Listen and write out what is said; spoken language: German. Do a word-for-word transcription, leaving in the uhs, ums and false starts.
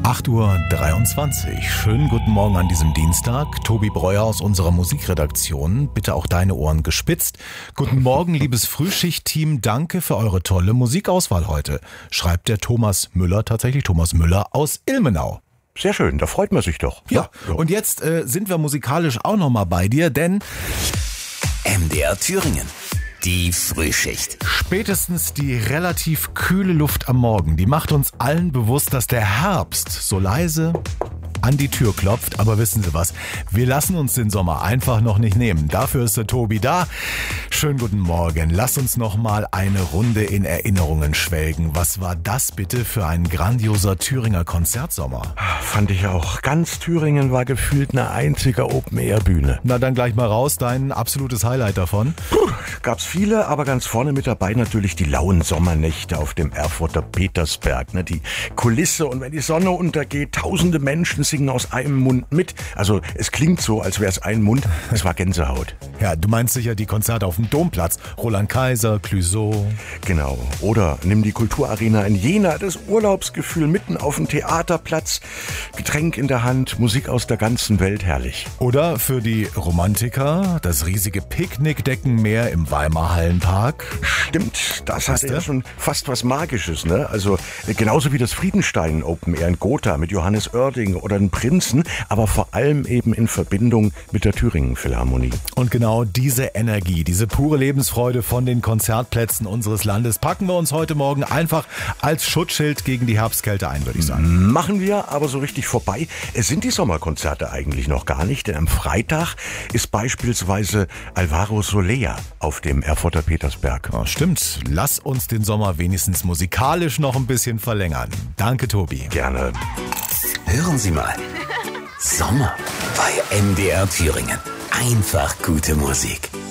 acht Uhr dreiundzwanzig. Schönen guten Morgen an diesem Dienstag. Tobi Breuer aus unserer Musikredaktion. Bitte auch deine Ohren gespitzt. Guten Morgen, liebes Frühschicht-Team. Danke für eure tolle Musikauswahl heute. Schreibt der Thomas Müller, tatsächlich Thomas Müller aus Ilmenau. Sehr schön, da freut man sich doch. Ja, ja. Und jetzt äh, sind wir musikalisch auch nochmal bei dir, denn M D R Thüringen. Die Frühschicht. Spätestens die relativ kühle Luft am Morgen, die macht uns allen bewusst, dass der Herbst so leise an die Tür klopft. Aber wissen Sie was? Wir lassen uns den Sommer einfach noch nicht nehmen. Dafür ist der Tobi da. Schönen guten Morgen. Lass uns noch mal eine Runde in Erinnerungen schwelgen. Was war das bitte für ein grandioser Thüringer Konzertsommer? Fand ich auch. Ganz Thüringen war gefühlt eine einzige Open-Air-Bühne. Na dann gleich mal raus, dein absolutes Highlight davon. Puh, gab's viele, aber ganz vorne mit dabei natürlich die lauen Sommernächte auf dem Erfurter Petersberg. Ne, die Kulisse und wenn die Sonne untergeht, tausende Menschen singen aus einem Mund mit. Also es klingt so, als wäre es ein Mund. Es war Gänsehaut. Ja, du meinst sicher die Konzerte auf dem Domplatz. Roland Kaiser, Clouseau. Genau. Oder nimm die Kulturarena in Jena. Das Urlaubsgefühl mitten auf dem Theaterplatz. Getränk in der Hand, Musik aus der ganzen Welt, herrlich. Oder für die Romantiker das riesige Picknickdeckenmeer im Weimar Hallenpark. Stimmt, das hatte ja schon fast was Magisches, ne? Also genauso wie das Friedenstein Open Air in Gotha mit Johannes Oerding oder den Prinzen, aber vor allem eben in Verbindung mit der Thüringen Philharmonie. Und genau diese Energie, diese pure Lebensfreude von den Konzertplätzen unseres Landes packen wir uns heute Morgen einfach als Schutzschild gegen die Herbstkälte ein, würde ich sagen. Machen wir, aber so richtig vorbei. Es sind die Sommerkonzerte eigentlich noch gar nicht, denn am Freitag ist beispielsweise Alvaro Soler auf dem Erfurter Petersberg. Oh, stimmt. Lass uns den Sommer wenigstens musikalisch noch ein bisschen verlängern. Danke, Tobi. Gerne. Hören Sie mal. Sommer bei M D R Thüringen. Einfach gute Musik.